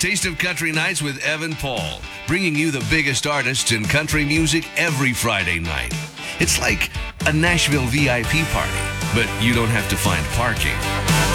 Taste of Country Nights with Evan Paul, bringing you the biggest artists in country music every Friday night. It's like a Nashville VIP party, but you don't have to find parking.